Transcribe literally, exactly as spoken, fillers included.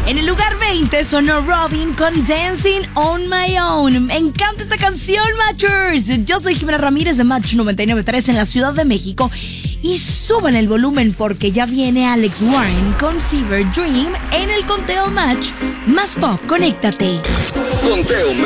En el lugar veinte sonó Robin con Dancing on My Own. Me encanta esta canción, Matchers. Yo soy Jimena Ramírez de Match noventa y nueve punto tres en la Ciudad de México. Y suban el volumen porque ya viene Alex Warren con Fever Dream en el Conteo Match. Más pop, conéctate. Conteo